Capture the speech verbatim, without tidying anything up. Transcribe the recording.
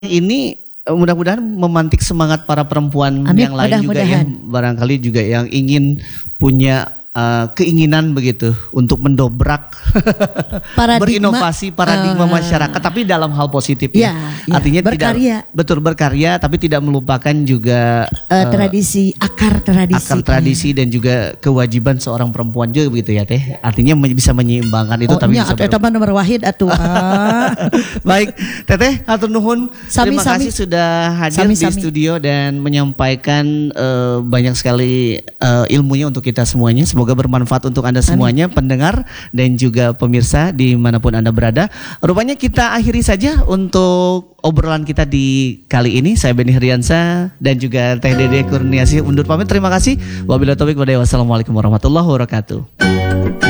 Ini mudah-mudahan memantik semangat para perempuan Amin, yang lain juga ya, barangkali juga yang ingin punya uh, keinginan begitu untuk mendobrak paradigma, berinovasi paradigma uh, masyarakat, tapi dalam hal positif ya, ya, artinya berkarya. tidak betul berkarya, tapi tidak melupakan juga uh, uh, tradisi akar tradisi, akar tradisi dan juga kewajiban seorang perempuan juga begitu ya teh, artinya bisa menyeimbangkan itu. Oh, tapi iya, bisa itu nomor wahid atuh. Baik, Teteh, hatur nuhun. Sami, terima sami. kasih sudah hadir Sami, di sami. studio dan menyampaikan uh, banyak sekali uh, ilmunya untuk kita semuanya. Semoga bermanfaat untuk Anda semuanya, Amin. Pendengar dan juga pemirsa dimanapun Anda berada. Rupanya kita akhiri saja untuk obrolan kita di kali ini. Saya Benny Heriansa dan juga Teh Dede Kurniasih undur pamit. Terima kasih. Wabillahi taufiq walhidayah. Wassalamualaikum warahmatullahi wabarakatuh.